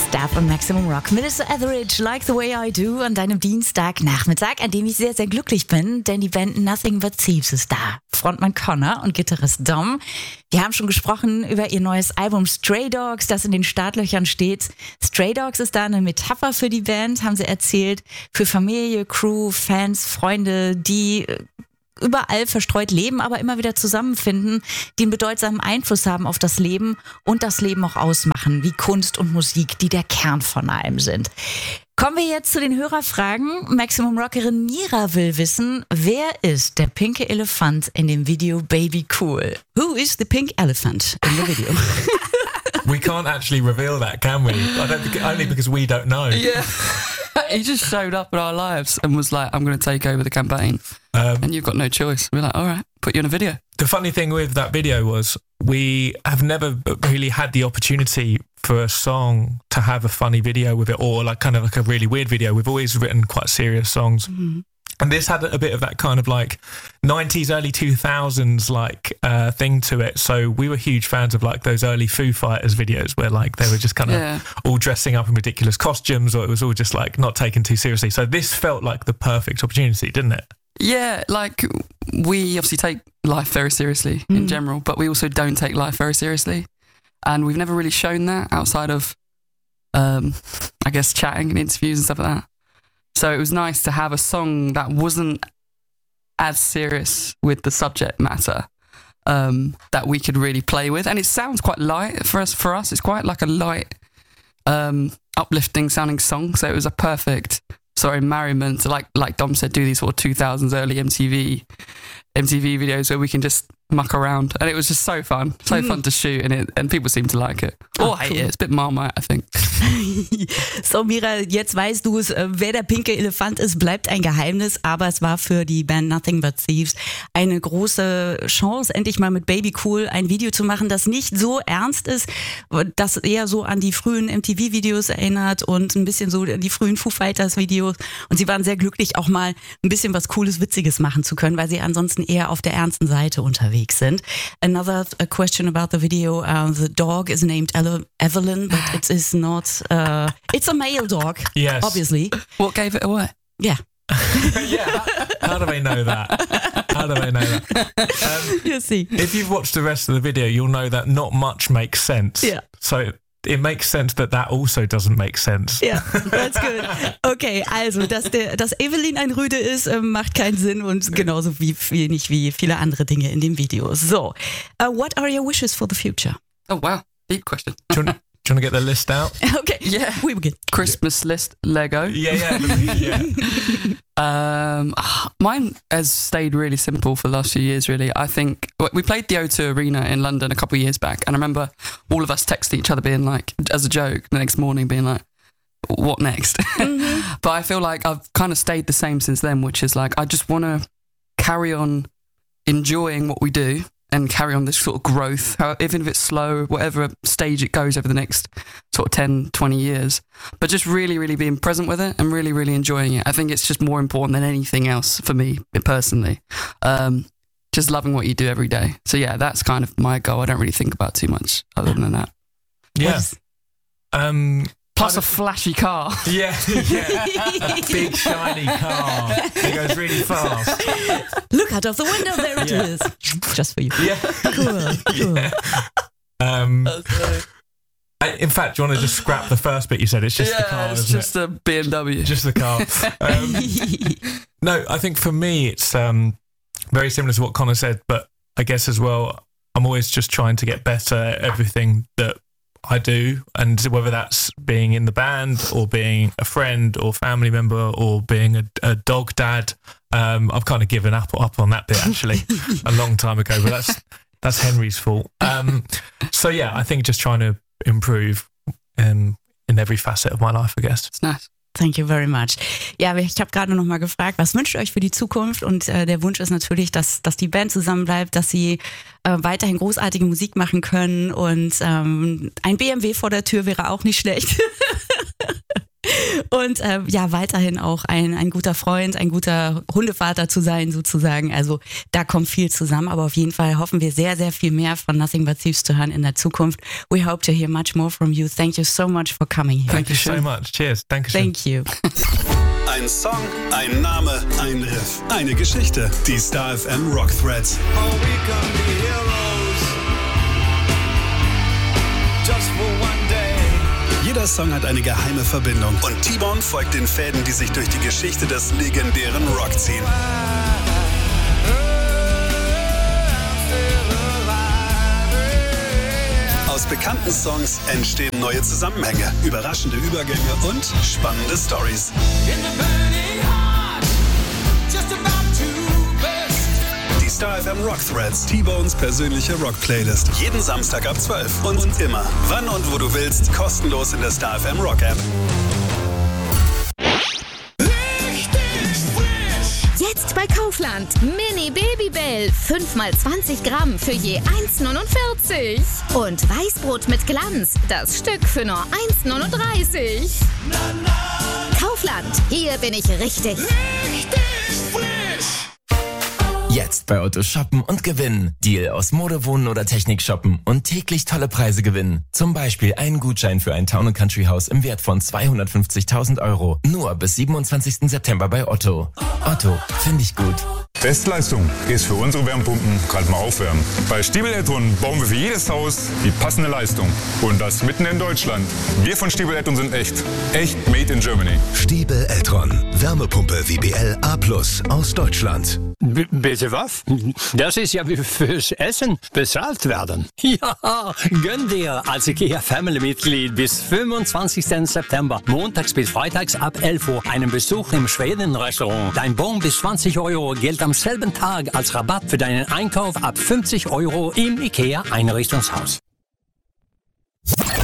Da von Maximum Rock. Minister Etheridge, Like the Way I Do, an deinem Dienstagnachmittag, an dem ich sehr, sehr glücklich bin, denn die Band Nothing But Thieves ist da. Frontmann Connor und Gitarrist Dom. Die haben schon gesprochen über ihr neues Album Stray Dogs, das in den Startlöchern steht. Stray Dogs ist da eine Metapher für die Band, haben sie erzählt, für Familie, Crew, Fans, Freunde, die überall verstreut leben, aber immer wieder zusammenfinden, die einen bedeutsamen Einfluss haben auf das Leben und das Leben auch ausmachen, wie Kunst und Musik, die der Kern von allem sind. Kommen wir jetzt zu den Hörerfragen. Maximum Rockerin Mira will wissen, wer ist der pinke Elefant in dem Video Baby Cool? Who is the pink elephant in the video? We can't actually reveal that, can we? I don't think, only because we don't know. Yeah. He just showed up in our lives and was like, I'm going to take over the campaign. And you've got no choice. We're like, all right, put you in a video. The funny thing with that video was we have never really had the opportunity for a song to have a funny video with it, or like kind of like a really weird video. We've always written quite serious songs. Mm-hmm. And this had a bit of that kind of like 90s, early 2000s like thing to it. So we were huge fans of like those early Foo Fighters videos where like they were just kind of all dressing up in ridiculous costumes, or it was all just like not taken too seriously. So this felt like the perfect opportunity, didn't it? Yeah, like we obviously take life very seriously in general, but we also don't take life very seriously. And we've never really shown that outside of, I guess, chatting and interviews and stuff like that. So it was nice to have a song that wasn't as serious with the subject matter that we could really play with. And it sounds quite light for us. It's quite like a light, uplifting sounding song. So it was a perfect marryment to, like Dom said, do these sort of 2000s early MTV videos where we can just muck around, and it was just so fun to shoot, and people seem to like it or hate it. It's a bit Marmite, I think. So Mira, jetzt weißt du es, wer der pinke Elefant ist, bleibt ein Geheimnis, aber es war für die Band Nothing But Thieves eine große Chance, endlich mal mit Baby Cool ein Video zu machen, das nicht so ernst ist, das eher so an die frühen MTV-Videos erinnert und ein bisschen so an die frühen Foo Fighters-Videos, und sie waren sehr glücklich, auch mal ein bisschen was Cooles, Witziges machen zu können, weil sie ansonsten eher auf der ernsten Seite unterwegs sind. Another question about the video, the dog is named Evelyn, but it is not, it's a male dog, yes. Obviously. What gave it away? Yeah. Yeah, how do they know that? How do they know that? You see. If you've watched the rest of the video, you'll know that not much makes sense. Yeah. So it makes sense that also doesn't make sense. Ja, that's good. Okay, also, dass Evelyn ein Rüde ist, macht keinen Sinn, und genauso wenig wie viele andere Dinge in dem Video. So, what are your wishes for the future? Oh, wow. Deep question. Do you want to get the list out? Okay, yeah. We begin. Christmas list, Lego. Yeah. Mine has stayed really simple for the last few years, really. I think we played the O2 Arena in London a couple of years back, and I remember all of us texting each other being like, as a joke, the next morning being like, what next? Mm-hmm. But I feel like I've kind of stayed the same since then, which is like, I just want to carry on enjoying what we do and carry on this sort of growth, even if it's slow, whatever stage it goes over the next sort of 10, 20 years. But just really, really being present with it and really, really enjoying it. I think it's just more important than anything else for me personally. Just loving what you do every day. So yeah, that's kind of my goal. I don't really think about too much other than that. Yeah. Plus a flashy car. Yeah. A big shiny car. It goes really fast. Look out of the window, there it is. Just for you. Yeah. Cool. Yeah. In fact, do you want to just scrap the first bit you said? It's just the car, it's just a BMW. Just the car. No, I think for me it's very similar to what Connor said, but I guess as well, I'm always just trying to get better at everything that I do, and whether that's being in the band or being a friend or family member or being a dog dad. I've kind of given up on that bit actually a long time ago, but that's Henry's fault. So yeah, I think just trying to improve in every facet of my life, I guess. It's nice. Thank you very much. Ja, ich habe gerade noch mal gefragt, was wünscht ihr euch für die Zukunft? Und der Wunsch ist natürlich, dass die Band zusammenbleibt, dass sie weiterhin großartige Musik machen können, und ein BMW vor der Tür wäre auch nicht schlecht. Und weiterhin auch ein guter Freund, ein guter Hundevater zu sein sozusagen. Also da kommt viel zusammen, aber auf jeden Fall hoffen wir sehr, sehr viel mehr von Nothing But Thieves zu hören in der Zukunft. We hope to hear much more from you. Thank you so much for coming here. Thank you so much. Cheers. Thank you. Ein Song, ein Name, ein Riff, eine Geschichte. Die Star FM Rock Threads. Oh, we can be heroes. Just for one day. Jeder Song hat eine geheime Verbindung und T-Bone folgt den Fäden, die sich durch die Geschichte des legendären Rock ziehen. Aus bekannten Songs entstehen neue Zusammenhänge, überraschende Übergänge und spannende Stories. Die Star FM Rock Threads, T-Bones persönliche Rock-Playlist. Jeden Samstag ab 12 und immer, wann und wo du willst, kostenlos in der Star FM Rock App. Jetzt bei Kaufland. Mini Babybell. 5x20 Gramm für je 1,49. Und Weißbrot mit Glanz. Das Stück für nur 1,39. Kaufland. Hier bin ich richtig. Jetzt bei Otto shoppen und gewinnen. Deal aus Mode, Wohnen oder Technik shoppen und täglich tolle Preise gewinnen. Zum Beispiel einen Gutschein für ein Town & Country Haus im Wert von 250.000 €. Nur bis 27. September bei Otto. Otto, finde ich gut. Bestleistung ist für unsere Wärmepumpen kalt mal aufwärmen. Bei Stiebel Eltron bauen wir für jedes Haus die passende Leistung. Und das mitten in Deutschland. Wir von Stiebel Eltron sind echt. Echt made in Germany. Stiebel Eltron. Wärmepumpe WBL A+ aus Deutschland. Bitte was? Das ist ja wie fürs Essen bezahlt werden. Ja, gönn dir als IKEA-Family-Mitglied bis 25. September, montags bis freitags ab 11 Uhr, einen Besuch im Schweden-Restaurant. Dein Bon bis 20 € gilt am selben Tag als Rabatt für deinen Einkauf ab 50 € im IKEA-Einrichtungshaus.